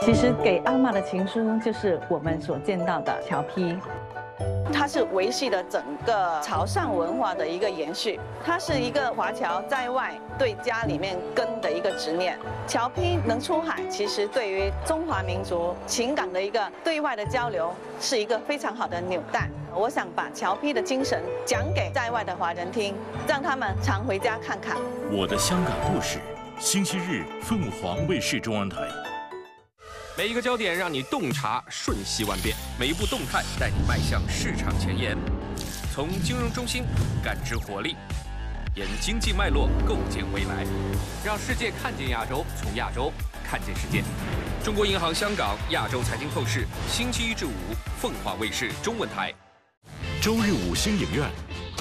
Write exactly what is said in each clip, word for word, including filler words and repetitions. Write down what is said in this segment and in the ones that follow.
其实给阿嬷的情书就是我们所见到的侨批。 它是维系了整个潮汕文化的一个延续，它是一个华侨在外对家里面根的一个执念。侨批能出海，其实对于中华民族情感的一个对外的交流，是一个非常好的纽带。我想把侨批的精神讲给在外的华人听，让他们常回家看看。 我的香港故事，星期日凤凰卫视中文台。 每一个焦点让你洞察瞬息万变，每一步动态带你迈向市场前沿。从金融中心感知活力，沿经济脉络构建未来，让世界看见亚洲，从亚洲看见世界。中国银行香港亚洲财经透视，星期一至五，凤凰卫视中文台。 周日五星影院。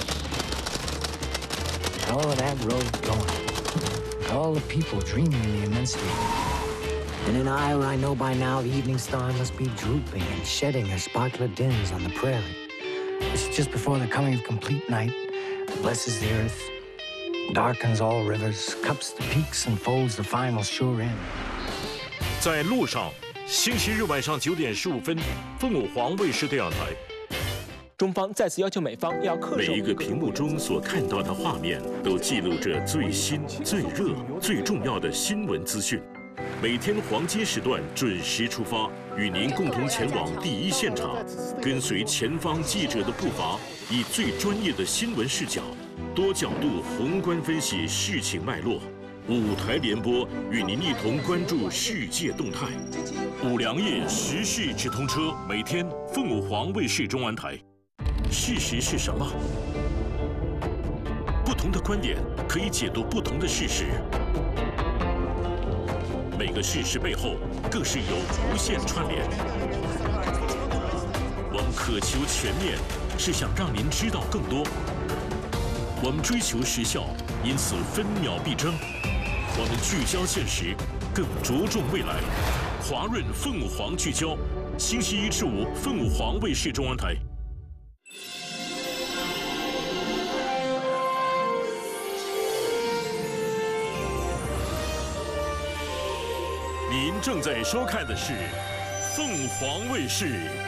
All of that road going, all the people dreaming in the immensity. And in Iowa, I know by now the evening star must be drooping and shedding her sparkler dims on the prairie. It's just before the coming of complete night, that blesses the earth, darkens all rivers, cups the peaks, and folds the final shore in. 在路上，星期日晚上九点十五分，凤凰卫视电视台。 中方再次要求美方要恪守。 每一个屏幕中所看到的画面，都记录着最新、最热、最重要的新闻资讯。 每天黄金时段准时出发，与您共同前往第一现场，跟随前方记者的步伐，以最专业的新闻视角，多角度宏观分析事情脉络。五台联播与您一同关注世界动态。五粮液时事直通车，每天凤凰卫视中文台。事实是什么？不同的观点可以解读不同的事实。 每个事实背后，更是有无限串联。我们渴求全面，是想让您知道更多。我们追求时效，因此分秒必争。我们聚焦现实，更着重未来。华润凤凰聚焦，星期一至五，凤凰卫视中文台。您正在收看的是凤凰卫视